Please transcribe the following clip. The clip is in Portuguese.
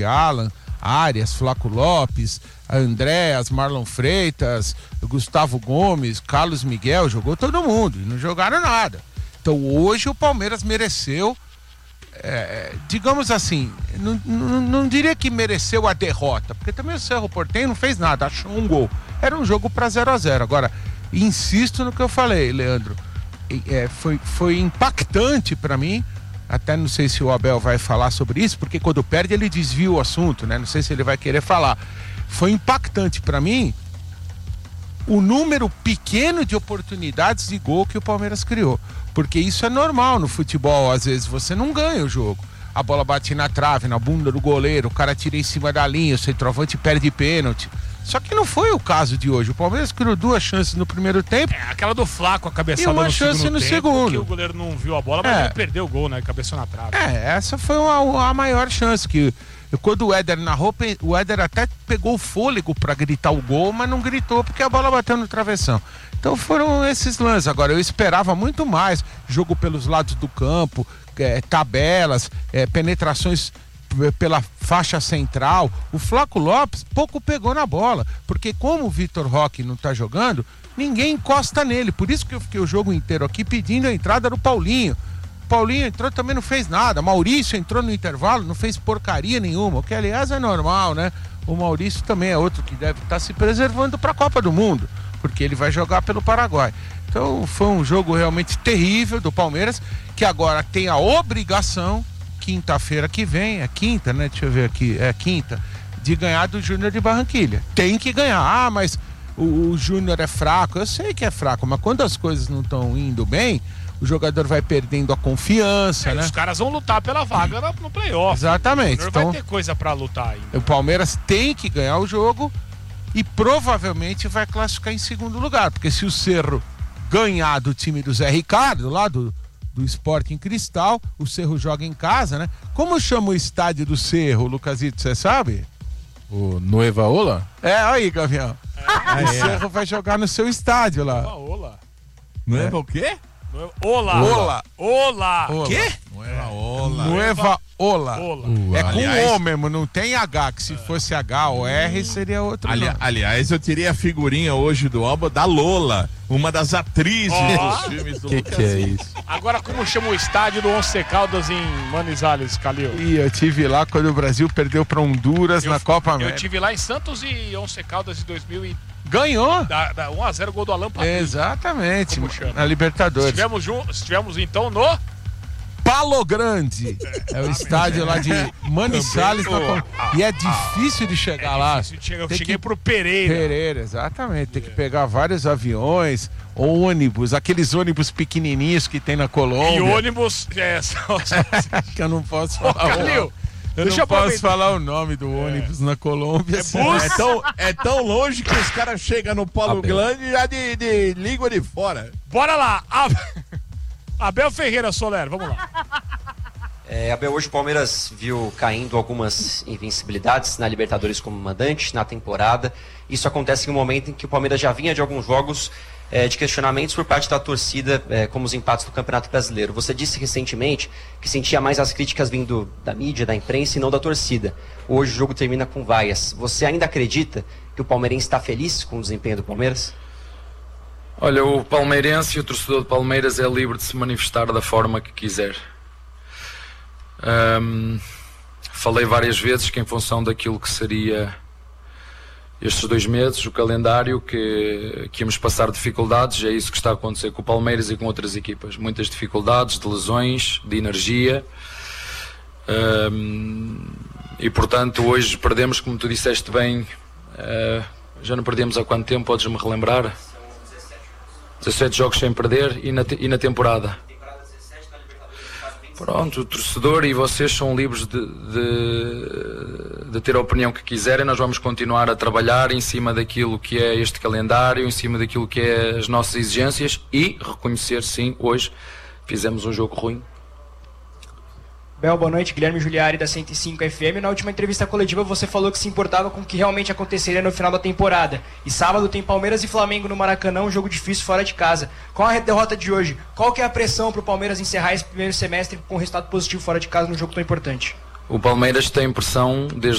Alan, Arias, Flaco Lopes, Andréas, Marlon Freitas, Gustavo Gomes, Carlos Miguel, jogou todo mundo e não jogaram nada. Então hoje o Palmeiras mereceu, digamos assim, não diria que mereceu a derrota, porque também o Cerro Porteño não fez nada, achou um gol. Era um jogo para 0-0. Agora, insisto no que eu falei, Leandro, foi impactante para mim. Até não sei se o Abel vai falar sobre isso, porque quando perde ele desvia o assunto, né? Não sei se ele vai querer falar. Foi impactante para mim o número pequeno de oportunidades de gol que o Palmeiras criou. Porque isso é normal no futebol, às vezes você não ganha o jogo. A bola bate na trave, na bunda do goleiro, o cara tira em cima da linha, o centroavante perde pênalti. Só que não foi o caso de hoje. O Palmeiras criou 2 chances no primeiro tempo. Aquela do Flaco, a cabeçada e uma chance no segundo. Que o goleiro não viu a bola, mas ele perdeu o gol, né? Cabeçou na trave. Essa foi a maior chance. Que quando o Éder narrou, o Éder até pegou o fôlego para gritar o gol, mas não gritou porque a bola bateu no travessão. Então foram esses lances. Agora, eu esperava muito mais. Jogo pelos lados do campo, tabelas, penetrações pela faixa central. O Flaco Lopes pouco pegou na bola, porque como o Vitor Roque não tá jogando, ninguém encosta nele. Por isso que eu fiquei o jogo inteiro aqui pedindo a entrada do Paulinho. O Paulinho entrou, também não fez nada. Maurício entrou no intervalo, não fez porcaria nenhuma, o que aliás é normal, né? O Maurício também é outro que deve estar se preservando para a Copa do Mundo, porque ele vai jogar pelo Paraguai. Então foi um jogo realmente terrível do Palmeiras, que agora tem a obrigação, quinta-feira que vem, é quinta, né? Deixa eu ver aqui, é quinta, de ganhar do Júnior de Barranquilha. Tem que ganhar. Mas o Júnior é fraco, eu sei que é fraco, mas quando as coisas não estão indo bem, o jogador vai perdendo a confiança, né? Os caras vão lutar pela vaga no playoff. Exatamente. Então vai ter coisa pra lutar ainda. O Palmeiras tem que ganhar o jogo e provavelmente vai classificar em segundo lugar, porque se o Cerro ganhar do time do Zé Ricardo, lá do Sporting Cristal, o Cerro joga em casa, né? Como chama o estádio do Cerro, Lucasito, você sabe? O Nueva Ola? Aí, Gavião. O Cerro vai jogar no seu estádio lá. Nueva Ola. Nueva o quê? Ola. Quê? Nueva Ola. É com aliás, O mesmo, não tem H, que se fosse H ou R seria outro nome. Aliás, eu tirei a figurinha hoje do álbum da Lola, uma das atrizes dos filmes do Lucas. Que é isso? Agora, como chama o estádio do Once Caldas em Manizales, Calil? E eu tive lá quando o Brasil perdeu para Honduras na Copa América. Eu tive lá em Santos e Once Caldas em 2000 Ganhou! Da 1-0, gol do Alan Patrick. Exatamente, na Libertadores. Estivemos então no Palo Grande. É o estádio lá de Manizales. E é difícil de chegar lá. Eu cheguei pro Pereira. Exatamente. Tem que pegar vários aviões, ônibus, aqueles ônibus pequenininhos que tem na Colômbia. E ônibus... que eu não posso falar. Calil, eu não posso falar o nome do ônibus na Colômbia. É tão longe que os caras chegam no Palo Grande já de língua de fora. Bora lá! Abel Ferreira, Soler, vamos lá. Abel, hoje o Palmeiras viu caindo algumas invencibilidades na Libertadores como mandante, na temporada. Isso acontece em um momento em que o Palmeiras já vinha de alguns jogos de questionamentos por parte da torcida, como os empates do Campeonato Brasileiro. Você disse recentemente que sentia mais as críticas vindo da mídia, da imprensa e não da torcida. Hoje o jogo termina com vaias. Você ainda acredita que o palmeirense está feliz com o desempenho do Palmeiras? Olha, o palmeirense e o torcedor de Palmeiras é livre de se manifestar da forma que quiser. Falei várias vezes que em função daquilo que seria estes 2 meses, o calendário, que íamos passar dificuldades, é isso que está a acontecer com o Palmeiras e com outras equipas. Muitas dificuldades, de lesões, de energia. E portanto hoje perdemos, como tu disseste bem, já não perdemos há quanto tempo, podes-me relembrar? 17 jogos sem perder e na temporada. Pronto, o torcedor e vocês são livres de ter a opinião que quiserem. Nós vamos continuar a trabalhar em cima daquilo que é este calendário, em cima daquilo que é as nossas exigências e reconhecer, sim, hoje fizemos um jogo ruim. Bel, boa noite, Guilherme Giuliari da 105 FM. Na última entrevista coletiva você falou que se importava com o que realmente aconteceria no final da temporada. E sábado tem Palmeiras e Flamengo no Maracanã, um jogo difícil fora de casa. Com a derrota de hoje, qual que é a pressão para o Palmeiras encerrar esse primeiro semestre com um resultado positivo fora de casa num jogo tão importante? O Palmeiras tem pressão desde